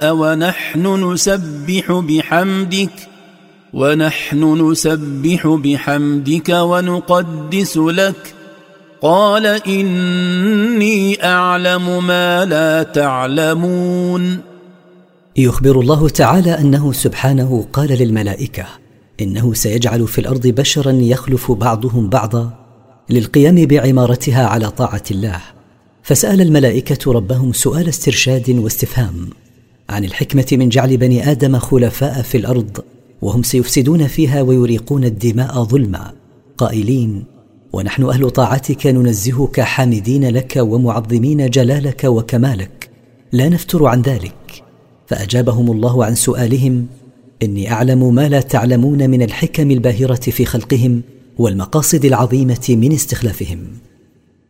ونحن نسبح بحمدك ونقدس لك قال إني أعلم ما لا تعلمون. يخبر الله تعالى أنه سبحانه قال للملائكة إنه سيجعل في الأرض بشرا يخلف بعضهم بعضا للقيام بعمارتها على طاعة الله، فسأل الملائكة ربهم سؤال استرشاد واستفهام عن الحكمة من جعل بني آدم خلفاء في الأرض وهم سيفسدون فيها ويريقون الدماء ظلما، قائلين ونحن أهل طاعتك ننزهك حامدين لك ومعظمين جلالك وكمالك لا نفتر عن ذلك. فأجابهم الله عن سؤالهم إني أعلم ما لا تعلمون من الحكم الباهرة في خلقهم والمقاصد العظيمة من استخلافهم.